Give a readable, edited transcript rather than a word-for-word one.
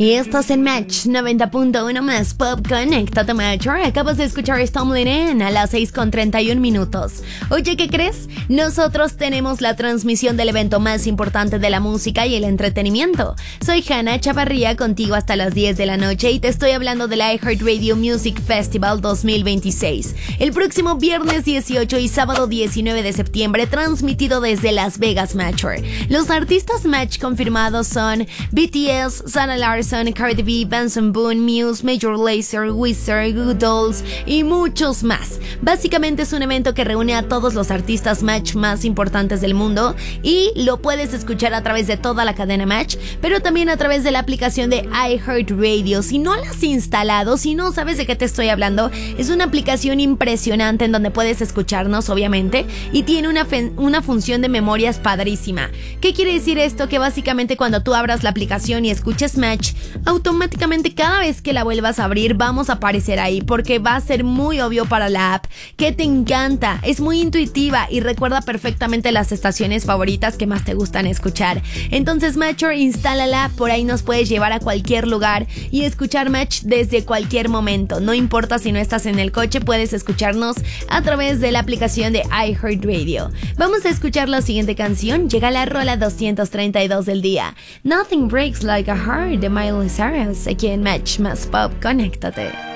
Y estás en Match 90.1 más Pop. Conéctate, Matcher. Acabas de escuchar Stumbling In a las 6:31. Oye, ¿qué crees? Nosotros tenemos la transmisión del evento más importante de la música y el entretenimiento. Soy Hannah Chavarría, contigo hasta las 10 de la noche y te estoy hablando de la iHeartRadio Music Festival 2026. El próximo viernes 18 y sábado 19 de septiembre, transmitido desde Las Vegas, Matcher. Los artistas Match confirmados son BTS, Sarah Larson, Cardi B, Benson Boone, Muse, Major Lazer, Wizard, Goo Dolls y muchos más. Básicamente es un evento que reúne a todos los artistas Match más importantes del mundo y lo puedes escuchar a través de toda la cadena Match, pero también a través de la aplicación de iHeartRadio. Si no la has instalado, si no sabes de qué te estoy hablando, es una aplicación impresionante en donde puedes escucharnos, obviamente, y tiene una función de memorias padrísima. ¿Qué quiere decir esto? Que básicamente cuando tú abras la aplicación y escuches Match, automáticamente cada vez que la vuelvas a abrir vamos a aparecer ahí, porque va a ser muy obvio para la app que te encanta, es muy intuitiva y recuerda perfectamente las estaciones favoritas que más te gustan escuchar. Entonces, Matcher, instálala, por ahí nos puedes llevar a cualquier lugar y escuchar Match desde cualquier momento. No importa si no estás en el coche, puedes escucharnos a través de la aplicación de iHeartRadio. Vamos a escuchar la siguiente canción. Llega la rola 232 del día. Nothing Breaks Like a Heart de Miley Cyrus, aquí en Match más Pop. Conéctate.